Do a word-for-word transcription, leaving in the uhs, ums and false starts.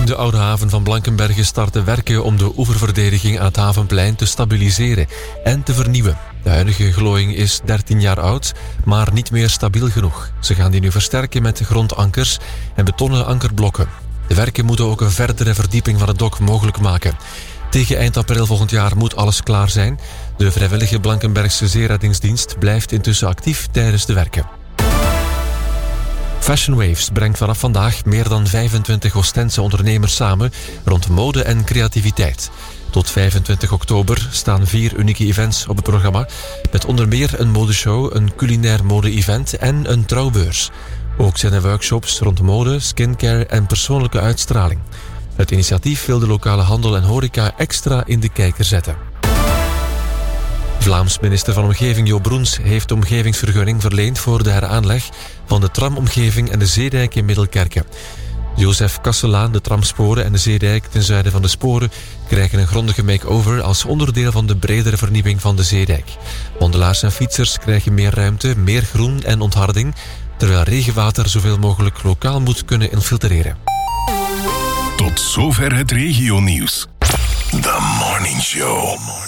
De Oude Haven van Blankenberge starten werken om de oeververdediging aan het Havenplein te stabiliseren en te vernieuwen. De huidige glooiing is dertien jaar oud, maar niet meer stabiel genoeg. Ze gaan die nu versterken met grondankers en betonnen ankerblokken. De werken moeten ook een verdere verdieping van het dok mogelijk maken. Tegen eind april volgend jaar moet alles klaar zijn. De vrijwillige Blankenbergse zeereddingsdienst blijft intussen actief tijdens de werken. Fashion Waves brengt vanaf vandaag meer dan vijfentwintig Oostense ondernemers samen rond mode en creativiteit. Tot vijfentwintig oktober staan vier unieke events op het programma, met onder meer een modeshow, een culinair mode-event en een trouwbeurs. Ook zijn er workshops rond mode, skincare en persoonlijke uitstraling. Het initiatief wil de lokale handel en horeca extra in de kijker zetten. Vlaams minister van Omgeving Jo Broens heeft de omgevingsvergunning verleend voor de heraanleg van de tramomgeving en de zeedijk in Middelkerke. Jozef Kasselaan, de tramsporen en de zeedijk ten zuiden van de sporen krijgen een grondige make-over als onderdeel van de bredere vernieuwing van de zeedijk. Wandelaars en fietsers krijgen meer ruimte, meer groen en ontharding, terwijl regenwater zoveel mogelijk lokaal moet kunnen infiltreren. Tot zover het regionieuws. The Morning Show.